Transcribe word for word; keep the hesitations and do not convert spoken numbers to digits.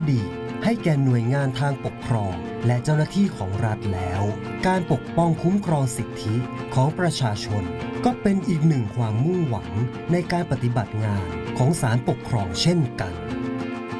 ดีให้แก่หน่วยงานทางปกครองและเจ้าหน้าที่ของรัฐแล้วการปกป้องคุ้มครองสิทธิของประชาชนก็เป็นอีกหนึ่งความมุ่งหวังในการปฏิบัติงานของศาลปกครองเช่นกัน